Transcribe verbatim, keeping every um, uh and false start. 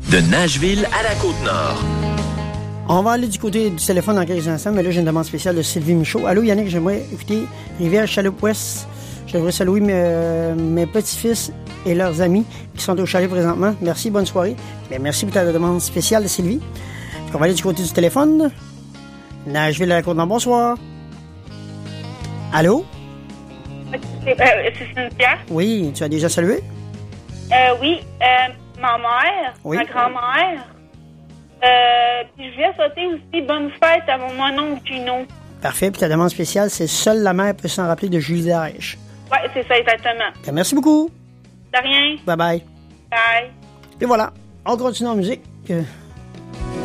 De Nashville à la Côte-Nord. On va aller du côté du téléphone dans quelques instants, mais là, j'ai une demande spéciale de Sylvie Michaud. Allô, Yannick, j'aimerais écouter Rivière-Chaloupe-Ouest. Je devrais saluer mes, mes petits-fils et leurs amis qui sont au chalet présentement. Merci, bonne soirée. Bien, merci pour ta demande spéciale de Sylvie. On va aller du côté du téléphone. Nashville à la Côte-Nord, bonsoir. Allô? C'est, euh, c'est Cynthia? Oui, tu as déjà salué? Euh, oui, euh, ma mère, oui. ma grand-mère. Euh, puis je voulais sauter aussi bonne fête à mon oncle Gino. Parfait, puis ta demande spéciale, c'est seule la mère peut s'en rappeler de Julie Darèche. Oui, c'est ça, exactement. Bien, merci beaucoup. De rien. Bye bye. Bye. Et voilà, on continue en musique.